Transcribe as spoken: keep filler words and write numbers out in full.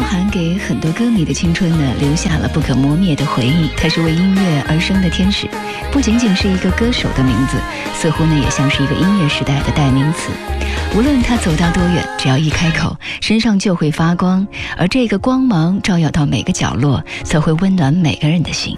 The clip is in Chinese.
涵给很多歌迷的青春呢，留下了不可磨灭的回忆。他是为音乐而生的天使，不仅仅是一个歌手的名字，似乎呢也像是一个音乐时代的代名词。无论他走到多远，只要一开口，身上就会发光，而这个光芒照耀到每个角落，则会温暖每个人的心。